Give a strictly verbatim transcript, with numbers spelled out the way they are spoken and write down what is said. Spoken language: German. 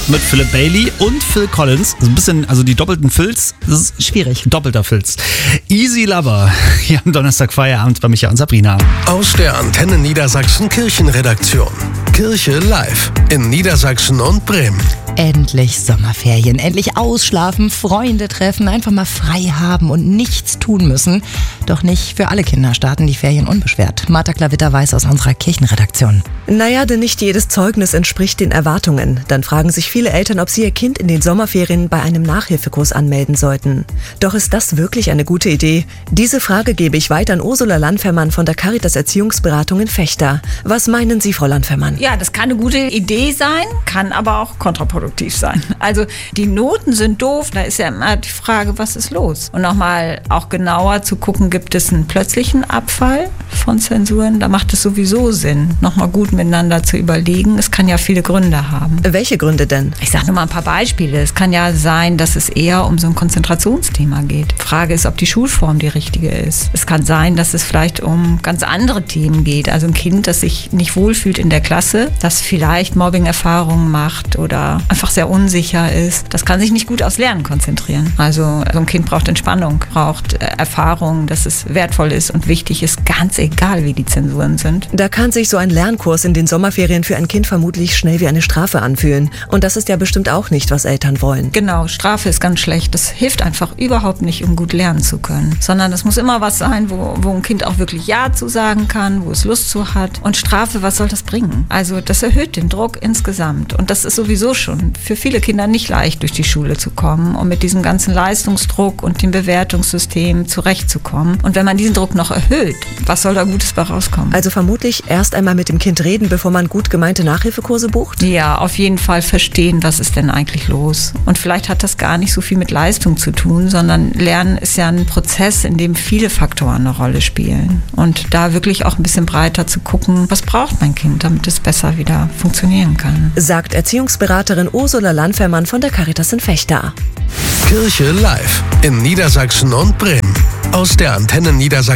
mit Philip Bailey und Phil Collins. So ein bisschen, also die doppelten Phils, das ist schwierig. Doppelter Phils. Easy Lover. Hier am Donnerstag Feierabend bei Micha und Sabrina. Aus der Antenne Niedersachsen Kirchenredaktion. Kirche live in Niedersachsen und Bremen. Endlich Sommerferien, endlich ausschlafen, Freunde treffen, einfach mal frei haben und nichts tun müssen. Doch nicht für alle Kinder starten die Ferien unbeschwert. Martha Klavitter weiß aus unserer Kirchenredaktion. Naja, denn nicht jedes Zeugnis entspricht den Erwartungen. Dann fragen sich viele Eltern, ob sie ihr Kind in den Sommerferien bei einem Nachhilfekurs anmelden sollten. Doch ist das wirklich eine gute Idee? Diese Frage gebe ich weiter an Ursula Landfermann von der Caritas Erziehungsberatung in Vechta. Was meinen Sie, Frau Landfermann? Ja, das kann eine gute Idee sein, kann aber auch kontraproduktiv sein. Also die Noten sind doof, da ist ja immer die Frage, was ist los? Und nochmal auch genauer zu gucken, gibt es einen plötzlichen Abfall von Zensuren? Da macht es sowieso Sinn, nochmal gut miteinander zu überlegen. Es kann ja viele Gründe haben. Welche Gründe denn? Ich sage nur mal ein paar Beispiele. Es kann ja sein, dass es eher um so ein Konzentrationsthema geht. Die Frage ist, ob die Schulform die richtige ist. Es kann sein, dass es vielleicht um ganz andere Themen geht. Also ein Kind, das sich nicht wohlfühlt in der Klasse, das vielleicht Mobbing-Erfahrungen macht oder einfach sehr unsicher ist. Das kann sich nicht gut aufs Lernen konzentrieren. Also so ein Kind braucht Entspannung, braucht äh, Erfahrung, dass es wertvoll ist und wichtig ist, ganz egal, wie die Zensuren sind. Da kann sich so ein Lernkurs in den Sommerferien für ein Kind vermutlich schnell wie eine Strafe anfühlen. Und das ist ja bestimmt auch nicht, was Eltern wollen. Genau, Strafe ist ganz schlecht. Das hilft einfach überhaupt nicht, um gut lernen zu können. Sondern es muss immer was sein, wo, wo ein Kind auch wirklich Ja zu sagen kann, wo es Lust zu hat. Und Strafe, was soll das bringen? Also das erhöht den Druck insgesamt. Und das ist sowieso schon für viele Kinder nicht leicht, durch die Schule zu kommen und mit diesem ganzen Leistungsdruck und dem Bewertungssystem zurechtzukommen. Und wenn man diesen Druck noch erhöht, was soll da Gutes bei rauskommen? Also vermutlich erst einmal mit dem Kind reden, bevor man gut gemeinte Nachhilfekurse bucht? Ja, auf jeden Fall verstehen, was ist denn eigentlich los. Und vielleicht hat das gar nicht so viel mit Leistung zu tun, sondern Lernen ist ja ein Prozess, in dem viele Faktoren eine Rolle spielen. Und da wirklich auch ein bisschen breiter zu gucken, was braucht mein Kind, damit es besser wieder funktionieren kann. Sagt Erziehungsberaterin Ursula Landfermann von der Caritas in Vechta. Kirche live in Niedersachsen und Bremen. Aus der Antenne Niedersachsen.